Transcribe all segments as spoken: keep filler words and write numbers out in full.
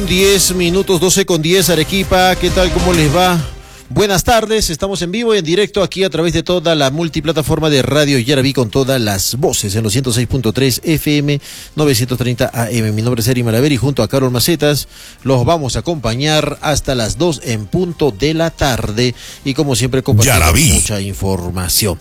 con diez minutos, doce con diez, Arequipa, ¿qué tal? ¿Cómo les va? Buenas tardes, estamos en vivo y en directo aquí a través de toda la multiplataforma de Radio Yaraví con todas las voces en los ciento seis punto tres F M, novecientos treinta A M. Mi nombre es Eri Malaver y junto a Carol Macetas los vamos a acompañar hasta las dos en punto de la tarde y como siempre compartimos mucha información.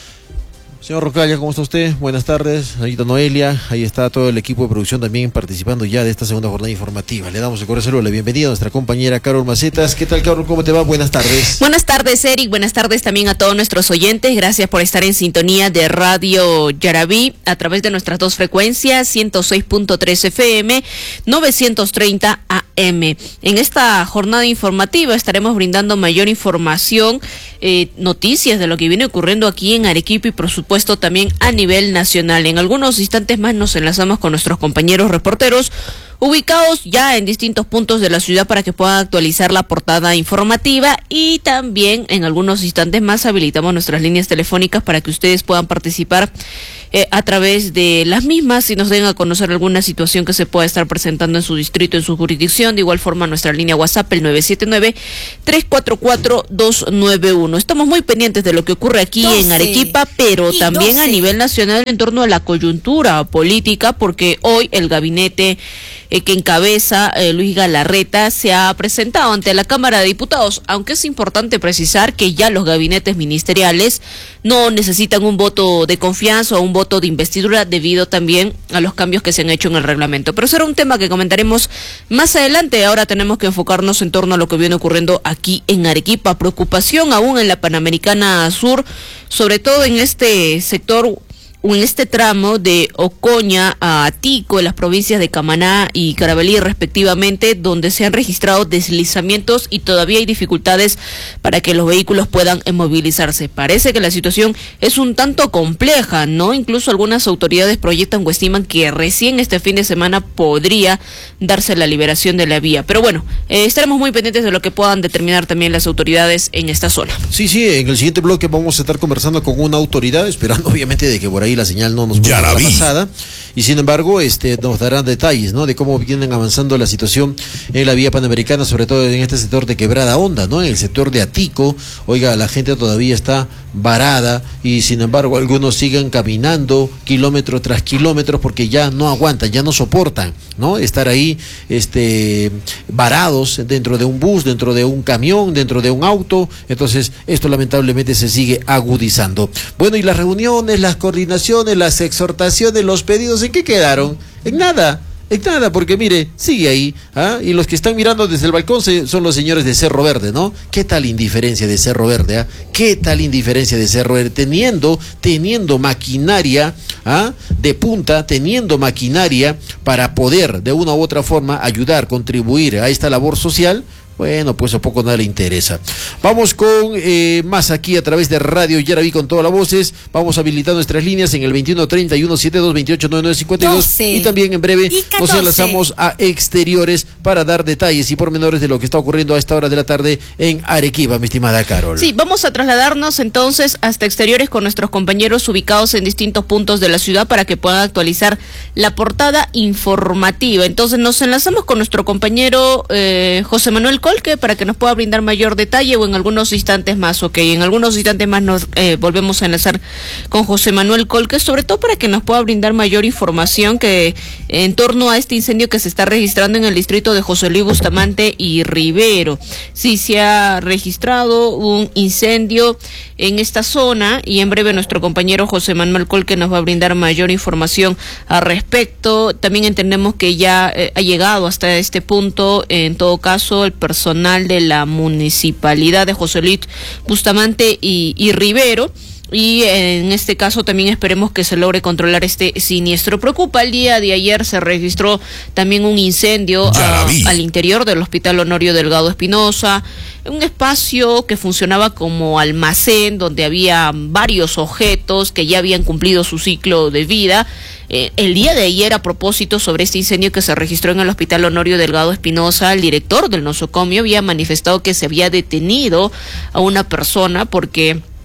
Señor Rocalla, ¿cómo está usted? Buenas tardes. Señorita Noelia, ahí está todo el equipo de producción también participando ya de esta segunda jornada informativa. Le damos el cordial saludo, la bienvenida a nuestra compañera Carol Macetas. ¿Qué tal, Carol? ¿Cómo te va? Buenas tardes. Buenas tardes, Eric. Buenas tardes también a todos nuestros oyentes. Gracias por estar en sintonía de Radio Yaraví a través de nuestras dos frecuencias, ciento seis punto tres F M, novecientos treinta A M. En esta jornada informativa estaremos brindando mayor información, eh, noticias de lo que viene ocurriendo aquí en Arequipa y por supuesto también a nivel nacional. En algunos instantes más nos enlazamos con nuestros compañeros reporteros ubicados ya en distintos puntos de la ciudad para que puedan actualizar la portada informativa y también en algunos instantes más habilitamos nuestras líneas telefónicas para que ustedes puedan participar eh, a través de las mismas y nos den a conocer alguna situación que se pueda estar presentando en su distrito, en su jurisdicción. De igual forma nuestra línea WhatsApp, el nueve siete nueve, tres cuatro cuatro, dos nueve uno. Estamos muy pendientes de lo que ocurre aquí doce en Arequipa, pero también doce a nivel nacional en torno a la coyuntura política, porque hoy el gabinete Eh, que encabeza eh, Luis Galarreta se ha presentado ante la Cámara de Diputados, aunque es importante precisar que ya los gabinetes ministeriales no necesitan un voto de confianza o un voto de investidura debido también a los cambios que se han hecho en el reglamento. Pero será un tema que comentaremos más adelante. Ahora tenemos que enfocarnos en torno a lo que viene ocurriendo aquí en Arequipa. Preocupación aún en la Panamericana Sur, sobre todo en este sector, en este tramo de Ocoña a Atico, en las provincias de Camaná y Carabalí respectivamente, donde se han registrado deslizamientos y todavía hay dificultades para que los vehículos puedan movilizarse. Parece que la situación es un tanto compleja, ¿no? Incluso algunas autoridades proyectan o estiman que recién este fin de semana podría darse la liberación de la vía. Pero bueno, eh, estaremos muy pendientes de lo que puedan determinar también las autoridades en esta zona. Sí, sí, en el siguiente bloque vamos a estar conversando con una autoridad, esperando obviamente de que por ahí la señal no nos ponga la pasada, y sin embargo este nos darán detalles, ¿no?, de cómo vienen avanzando la situación en la vía panamericana, sobre todo en este sector de Quebrada Honda, ¿no?, en el sector de Atico. Oiga, la gente todavía está varada y sin embargo algunos siguen caminando kilómetro tras kilómetros porque ya no aguantan, ya no soportan, ¿no?, estar ahí este varados dentro de un bus, dentro de un camión, dentro de un auto. Entonces esto lamentablemente se sigue agudizando. Bueno, y las reuniones, las coordinaciones, las exhortaciones, los pedidos, ¿en qué quedaron? En nada. En nada, porque mire, sigue ahí, ¿ah? Y los que están mirando desde el balcón se, son los señores de Cerro Verde, ¿no? ¿Qué tal indiferencia de Cerro Verde, ah? ¿Qué tal indiferencia de Cerro Verde? Teniendo, teniendo maquinaria, ¿ah?, de punta, teniendo maquinaria para poder de una u otra forma ayudar, contribuir a esta labor social. Bueno, pues a poco nada le interesa. Vamos con eh, más aquí a través de Radio Yaraví con todas las voces. Vamos a habilitar nuestras líneas en el veintiuno treinta y uno setenta y dos veintiocho noventa y nueve cincuenta y dos y también en breve nos enlazamos a exteriores para dar detalles y pormenores de lo que está ocurriendo a esta hora de la tarde en Arequipa, mi estimada Carol. Sí, vamos a trasladarnos entonces hasta exteriores con nuestros compañeros ubicados en distintos puntos de la ciudad para que puedan actualizar la portada informativa. Entonces nos enlazamos con nuestro compañero eh, José Manuel Colque para que nos pueda brindar mayor detalle o en algunos instantes más. Ok, en algunos instantes más nos eh, volvemos a enlazar con José Manuel Colque, sobre todo para que nos pueda brindar mayor información que en torno a este incendio que se está registrando en el distrito de José Luis Bustamante y Rivero. Sí, se ha registrado un incendio en esta zona y en breve nuestro compañero José Manuel Colque nos va a brindar mayor información al respecto. También entendemos que ya eh, ha llegado hasta este punto, en todo caso, el personal de la municipalidad de José Luis Bustamante y, y Rivero. Y en este caso también esperemos que se logre controlar este siniestro. Preocupa, el día de ayer se registró también un incendio a, al interior del Hospital Honorio Delgado Espinosa, un espacio que funcionaba como almacén donde había varios objetos que ya habían cumplido su ciclo de vida. Eh, el día de ayer, a propósito sobre este incendio que se registró en el Hospital Honorio Delgado Espinosa, el director del nosocomio había manifestado que se había detenido a una persona porque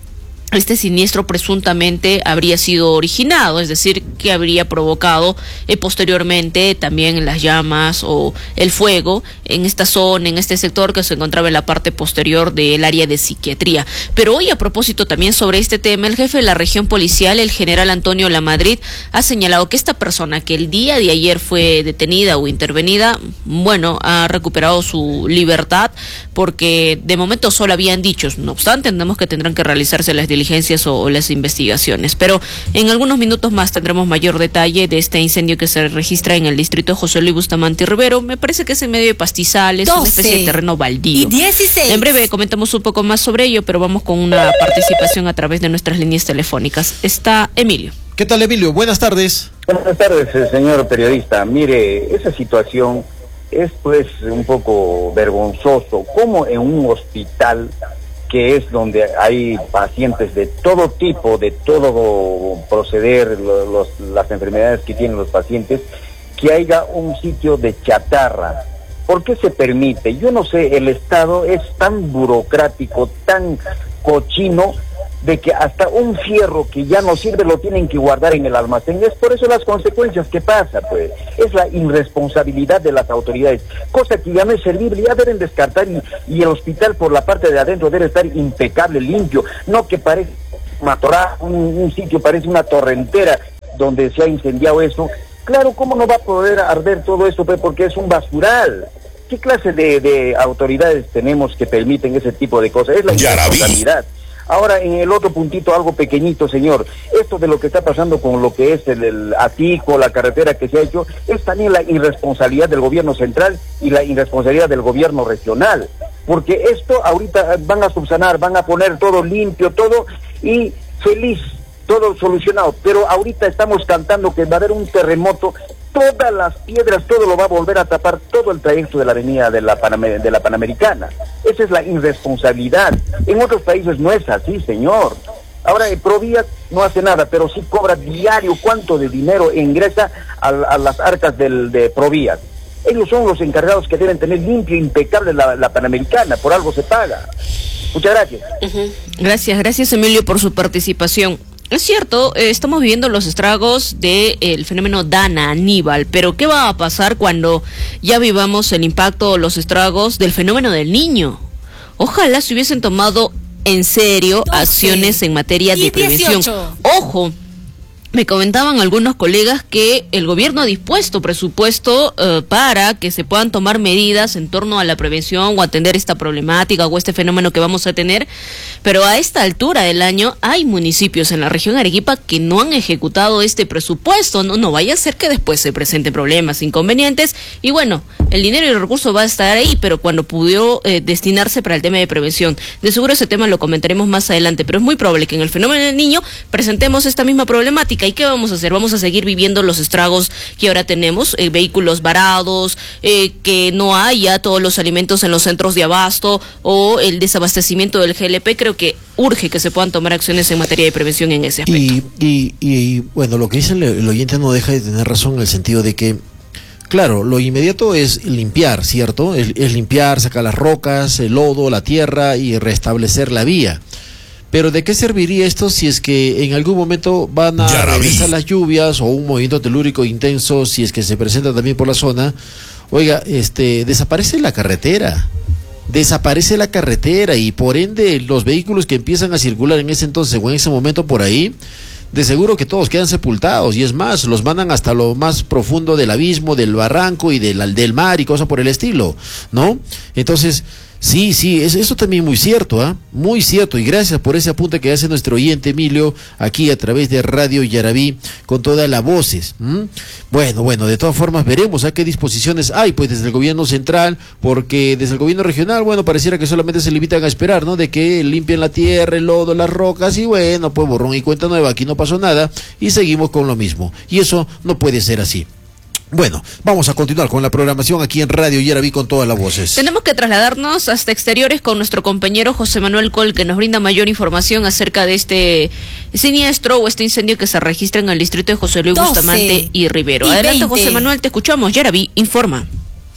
este siniestro presuntamente habría sido originado, es decir, que habría provocado eh, posteriormente también las llamas o el fuego en esta zona, en este sector que se encontraba en la parte posterior del área de psiquiatría. Pero hoy, a propósito también sobre este tema, el jefe de la región policial, el general Antonio Lamadrid, ha señalado que esta persona que el día de ayer fue detenida o intervenida, bueno, ha recuperado su libertad, porque de momento solo habían dichos. No obstante, entendemos que tendrán que realizarse las diligencias o, o las investigaciones, pero en algunos minutos más tendremos mayor detalle de este incendio que se registra en el distrito José Luis Bustamante y Rivero. Me parece que es en medio de pastizales, una especie de terreno baldío. Y dieciséis. En breve comentamos un poco más sobre ello, pero vamos con una participación a través de nuestras líneas telefónicas. Está Emilio. ¿Qué tal, Emilio? Buenas tardes. Buenas tardes, señor periodista. Mire, esa situación es pues un poco vergonzoso. ¿Cómo en un hospital, que es donde hay pacientes de todo tipo, de todo proceder, los, las enfermedades que tienen los pacientes, que haya un sitio de chatarra? ¿Por qué se permite? Yo no sé, el Estado es tan burocrático, tan cochino, de que hasta un fierro que ya no sirve lo tienen que guardar en el almacén. Es por eso las consecuencias que pasa, pues. Es la irresponsabilidad de las autoridades, cosa que ya no es servible, ya deben descartar, y, y el hospital por la parte de adentro debe estar impecable, limpio, no que parece matorral, un, un sitio parece una torrentera donde se ha incendiado eso. Claro, ¿cómo no va a poder arder todo eso? Pues porque es un basural. ¿Qué clase de, de autoridades tenemos que permiten ese tipo de cosas? Es la irresponsabilidad. Ahora, en el otro puntito, algo pequeñito, señor, esto de lo que está pasando con lo que es el, el Atico, la carretera que se ha hecho, es también la irresponsabilidad del gobierno central y la irresponsabilidad del gobierno regional, porque esto ahorita van a subsanar, van a poner todo limpio, todo, y feliz, todo solucionado, pero ahorita estamos cantando que va a haber un terremoto, todas las piedras, todo lo va a volver a tapar, todo el trayecto de la avenida de la, Panam- de la Panamericana. Esa es la irresponsabilidad. En otros países no es así, señor. Ahora, el Provía no hace nada, pero sí cobra diario cuánto de dinero ingresa a, a las arcas del, de Provía. Ellos son los encargados que deben tener limpio e impecable la, la Panamericana, por algo se paga. Muchas gracias. Uh-huh. Gracias, gracias Emilio por su participación. Es cierto, eh, estamos viviendo los estragos del de, fenómeno Dana, Aníbal, pero ¿qué va a pasar cuando ya vivamos el impacto o los estragos del fenómeno del Niño? Ojalá se hubiesen tomado en serio doce acciones en materia de prevención. dieciocho. Ojo, me comentaban algunos colegas que el gobierno ha dispuesto presupuesto eh, para que se puedan tomar medidas en torno a la prevención o atender esta problemática o este fenómeno que vamos a tener, pero a esta altura del año hay municipios en la región Arequipa que no han ejecutado este presupuesto. No, no vaya a ser que después se presenten problemas, inconvenientes, y bueno, el dinero y el recurso va a estar ahí, pero cuando pudo eh, destinarse para el tema de prevención. De seguro ese tema lo comentaremos más adelante, pero es muy probable que en el fenómeno del Niño presentemos esta misma problemática. ¿Y qué vamos a hacer? Vamos a seguir viviendo los estragos que ahora tenemos, eh, vehículos varados, eh, que no haya todos los alimentos en los centros de abasto o el desabastecimiento del G L P. Creo que urge que se puedan tomar acciones en materia de prevención en ese aspecto. Y, y, y bueno, lo que dice el, el oyente no deja de tener razón en el sentido de que, claro, lo inmediato es limpiar, ¿cierto? Es, es limpiar, sacar las rocas, el lodo, la tierra y restablecer la vía. Pero ¿de qué serviría esto si es que en algún momento van a regresar las lluvias o un movimiento telúrico intenso, si es que se presenta también por la zona? Oiga, este, desaparece la carretera, desaparece la carretera y por ende los vehículos que empiezan a circular en ese entonces o en ese momento por ahí, de seguro que todos quedan sepultados, y es más, los mandan hasta lo más profundo del abismo, del barranco y del, del mar y cosas por el estilo, ¿no? Entonces, sí, sí, es, eso también muy cierto, ¿ah? ¿eh? Muy cierto, y gracias por ese apunte que hace nuestro oyente Emilio, aquí a través de Radio Yarabí, con todas las voces. ¿Mm? Bueno, bueno, de todas formas veremos a qué disposiciones hay, pues desde el gobierno central, porque desde el gobierno regional, bueno, pareciera que solamente se limitan a esperar, ¿no? De que limpien la tierra, el lodo, las rocas, y bueno, pues borrón y cuenta nueva, aquí no pasó nada, y seguimos con lo mismo, y eso no puede ser así. Bueno, vamos a continuar con la programación aquí en Radio Yarabí con todas las voces. Tenemos que trasladarnos hasta exteriores con nuestro compañero José Manuel Col, que nos brinda mayor información acerca de este siniestro o este incendio que se registra en el distrito de José Luis Bustamante y Rivero. Adelante, veinte. José Manuel, te escuchamos. Yarabí informa.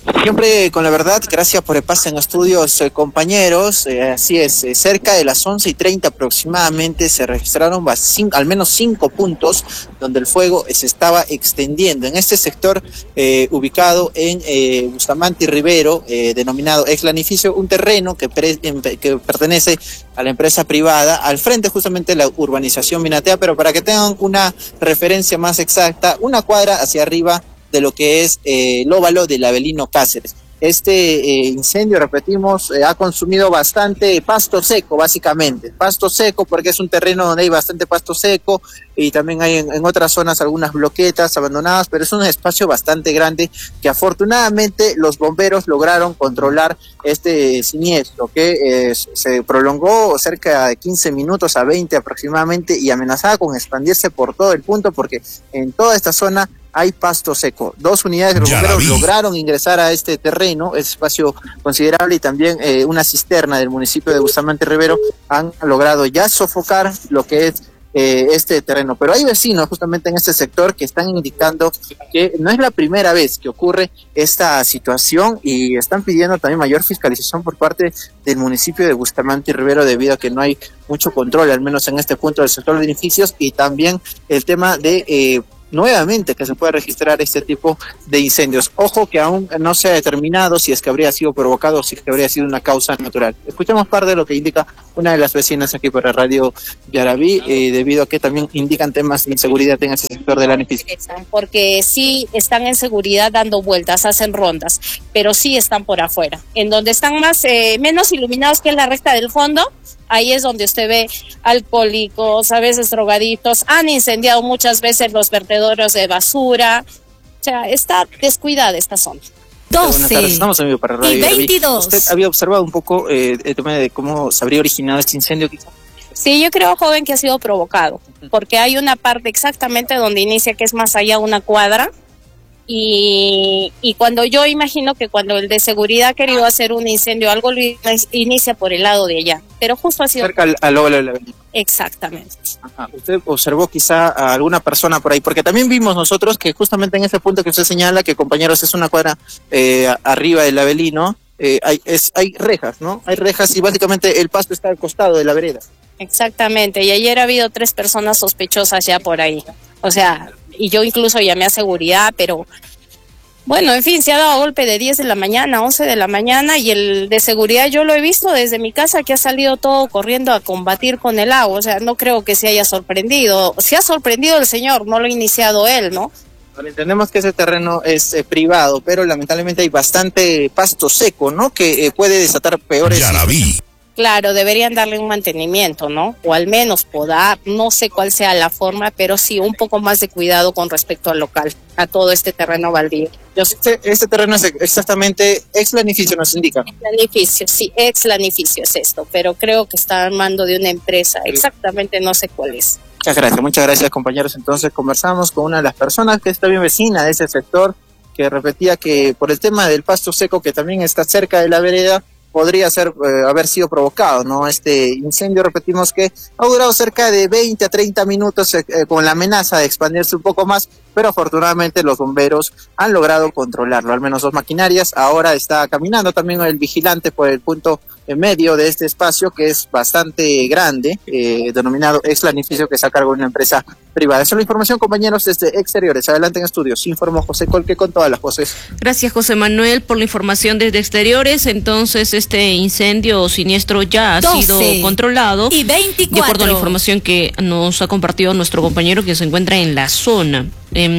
Siempre con la verdad, gracias por el pase en estudios, eh, compañeros. Eh, así es, eh, cerca de las once y treinta aproximadamente se registraron cinco, al menos cinco puntos donde el fuego se estaba extendiendo. En este sector eh, ubicado en eh, Bustamante y Rivero, eh, denominado ex Lanificio, un terreno que, pre, que pertenece a la empresa privada, al frente justamente de la urbanización Minatea, pero para que tengan una referencia más exacta, una cuadra hacia arriba de lo que es eh, el óvalo del Avelino Cáceres. Este eh, incendio, repetimos, eh, ha consumido bastante pasto seco, básicamente. Pasto seco porque es un terreno donde hay bastante pasto seco y también hay en, en otras zonas algunas bloquetas abandonadas, pero es un espacio bastante grande que afortunadamente los bomberos lograron controlar este siniestro que eh, se prolongó cerca de quince minutos a veinte aproximadamente y amenazaba con expandirse por todo el punto porque en toda esta zona hay pasto seco. Dos unidades de bomberos lograron ingresar a este terreno, es espacio considerable, y también eh, una cisterna del municipio de Bustamante Rivero han logrado ya sofocar lo que es eh, este terreno. Pero hay vecinos justamente en este sector que están indicando que no es la primera vez que ocurre esta situación y están pidiendo también mayor fiscalización por parte del municipio de Bustamante y Rivero debido a que no hay mucho control, al menos en este punto del sector de edificios, y también el tema de eh, nuevamente que se puede registrar este tipo de incendios. Ojo que aún no se ha determinado si es que habría sido provocado o si es que habría sido una causa natural. Escuchemos parte de lo que indica una de las vecinas aquí por la radio Yarabí, eh, debido a que también indican temas de inseguridad en ese sector del edificio. Porque sí están en seguridad dando vueltas, hacen rondas, pero sí están por afuera. En donde están más eh, menos iluminados, que es la recta del fondo, ahí es donde usted ve alcohólicos, a veces drogaditos, han incendiado muchas veces los vertederos de basura, o sea, está descuidada esta zona. doce Estamos en vivo para Radio y veintidós. ¿Usted había observado un poco eh, el tema de cómo se habría originado este incendio quizá? Sí, yo creo, joven, que ha sido provocado, porque hay una parte exactamente donde inicia, que es más allá una cuadra, y, y cuando yo imagino que cuando el de seguridad ha querido hacer un incendio, algo lo inicia por el lado de allá, pero justo ha sido... Cerca al, al óvalo de la avenida. Exactamente. Ajá. ¿Usted observó quizá a alguna persona por ahí? Porque también vimos nosotros que justamente en ese punto que usted señala, que compañeros es una cuadra eh, arriba del Avelino, eh, hay, es, hay rejas, ¿no? Hay rejas y básicamente el pasto está al costado de la vereda. Exactamente, y ayer ha habido tres personas sospechosas ya por ahí, o sea, y yo incluso llamé a seguridad, pero bueno, en fin, se ha dado golpe de diez de la mañana, once de la mañana, y el de seguridad yo lo he visto desde mi casa, que ha salido todo corriendo a combatir con el agua, o sea, no creo que se haya sorprendido, se ha sorprendido el señor, no lo ha iniciado él, ¿no? Bueno, entendemos que ese terreno es eh, privado, pero lamentablemente hay bastante pasto seco, ¿no? Que eh, puede desatar peores... Ya la vi. Claro, deberían darle un mantenimiento, ¿no? O al menos podar, no sé cuál sea la forma, pero sí un poco más de cuidado con respecto al local, a todo este terreno baldío. Este, este terreno es exactamente ex Lanificio, nos indica. Ex Lanificio, sí, ex Lanificio es esto, pero creo que está al mando de una empresa, exactamente no sé cuál es. Muchas gracias, muchas gracias, compañeros. Entonces conversamos con una de las personas que está bien vecina de ese sector, que repetía que por el tema del pasto seco que también está cerca de la vereda, podría ser eh, haber sido provocado, ¿no? Este incendio, repetimos que ha durado cerca de veinte a treinta minutos eh, eh, con la amenaza de expandirse un poco más, pero afortunadamente los bomberos han logrado controlarlo, al menos dos maquinarias. Ahora está caminando también el vigilante por el punto en medio de este espacio que es bastante grande, eh, denominado ex Lanificio, que está a cargo de una empresa privada. Esa es la información, compañeros, desde Exteriores. Adelante en estudios, informó José Colque con todas las voces. Gracias, José Manuel, por la información desde Exteriores. Entonces, este incendio o siniestro ya ha sido controlado. Y veinticuatro. De acuerdo a la información que nos ha compartido nuestro compañero que se encuentra en la zona.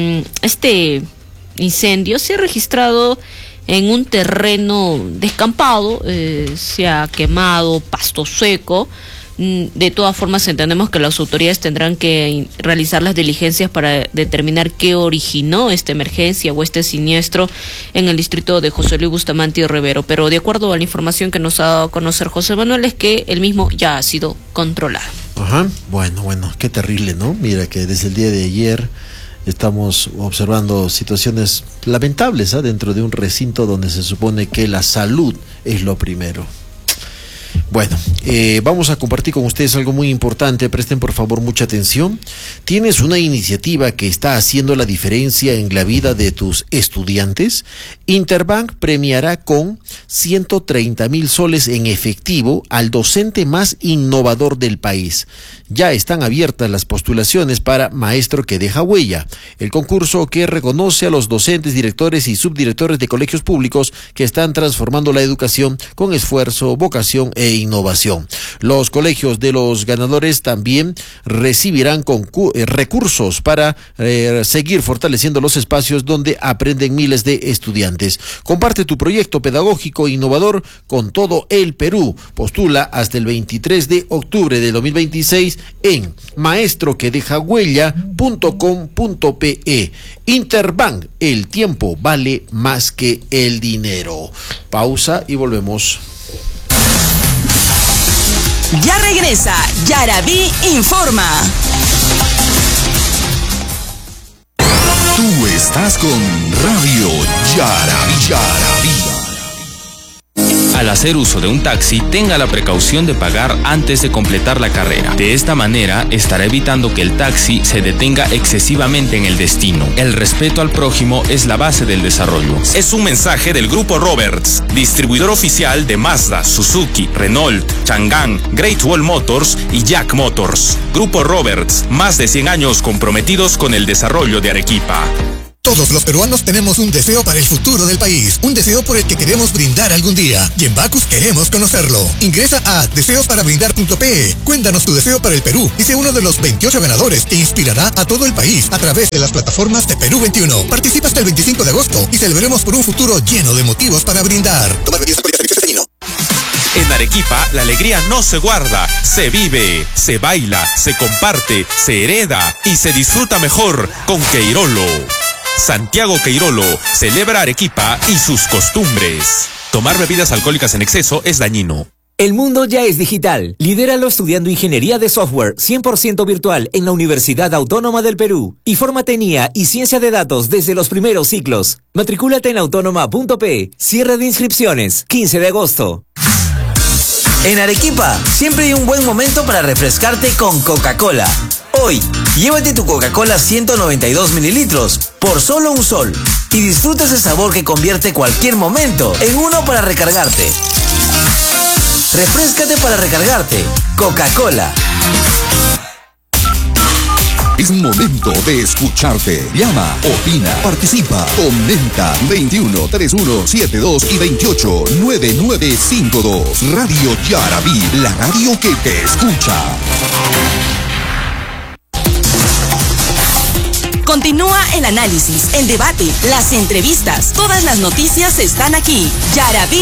Este incendio se ha registrado en un terreno descampado, eh, se ha quemado pasto seco. De todas formas, entendemos que las autoridades tendrán que realizar las diligencias para determinar qué originó esta emergencia o este siniestro en el distrito de José Luis Bustamante y Rivero. Pero de acuerdo a la información que nos ha dado a conocer José Manuel, es que el mismo ya ha sido controlado. Ajá, bueno, bueno, qué terrible, ¿no? Mira que desde el día de ayer estamos observando situaciones lamentables, ¿eh? Dentro de un recinto donde se supone que la salud es lo primero. Bueno, eh, vamos a compartir con ustedes algo muy importante, presten por favor mucha atención. ¿Tienes una iniciativa que está haciendo la diferencia en la vida de tus estudiantes? Interbank premiará con ciento treinta mil soles en efectivo al docente más innovador del país. Ya están abiertas las postulaciones para Maestro que deja huella, el concurso que reconoce a los docentes, directores y subdirectores de colegios públicos que están transformando la educación con esfuerzo, vocación e innovación. Los colegios de los ganadores también recibirán eh, recursos para eh, seguir fortaleciendo los espacios donde aprenden miles de estudiantes. Comparte tu proyecto pedagógico innovador con todo el Perú. Postula hasta el veintitrés de octubre del dos mil veintiséis en maestro que deja huella punto com punto pe. Interbank, el tiempo vale más que el dinero. Pausa y volvemos. Ya regresa Yarabí Informa. Tú estás con Radio Yarabí. Yarabí. Al hacer uso de un taxi, tenga la precaución de pagar antes de completar la carrera. De esta manera, estará evitando que el taxi se detenga excesivamente en el destino. El respeto al prójimo es la base del desarrollo. Es un mensaje del Grupo Roberts, distribuidor oficial de Mazda, Suzuki, Renault, Chang'an, Great Wall Motors y Jack Motors. Grupo Roberts, más de cien años comprometidos con el desarrollo de Arequipa. Todos los peruanos tenemos un deseo para el futuro del país, un deseo por el que queremos brindar algún día, y en Bacus queremos conocerlo. Ingresa a deseos para brindar punto pe. Cuéntanos tu deseo para el Perú y sé uno de los veintiocho ganadores que inspirará a todo el país a través de las plataformas de Perú veintiuno. Participa hasta el veinticinco de agosto y celebremos por un futuro lleno de motivos para brindar. Tomar medidas políticas. En Arequipa, la alegría no se guarda, se vive, se baila, se comparte, se hereda y se disfruta mejor con Queirolo. Santiago Queirolo celebra Arequipa y sus costumbres. Tomar bebidas alcohólicas en exceso es dañino. El mundo ya es digital. Lidéralo estudiando Ingeniería de Software cien por ciento virtual en la Universidad Autónoma del Perú. Y fórmate en I A y Ciencia de Datos desde los primeros ciclos. Matricúlate en autónoma punto pe. Cierre de inscripciones, quince de agosto. En Arequipa, siempre hay un buen momento para refrescarte con Coca-Cola. Hoy, llévate tu Coca-Cola ciento noventa y dos mililitros por solo un sol y disfruta ese sabor que convierte cualquier momento en uno para recargarte. Refréscate para recargarte. Coca-Cola. Es momento de escucharte. Llama, opina, participa, comenta. veintiuno, treinta y uno, setenta y dos y veintiocho, noventa y nueve cincuenta y dos. Radio Yarabí, la radio que te escucha. Continúa el análisis, el debate, las entrevistas. Todas las noticias están aquí. Yarabí